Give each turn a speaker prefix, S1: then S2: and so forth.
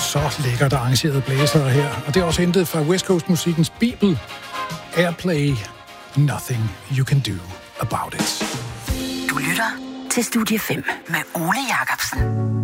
S1: så lækkert arrangerede blæsere her. Og det er også hentet fra West Coast musikkens bibel. Airplay, Nothing You Can Do About It.
S2: Du lytter til Studie 5 med Ole Jacobsen.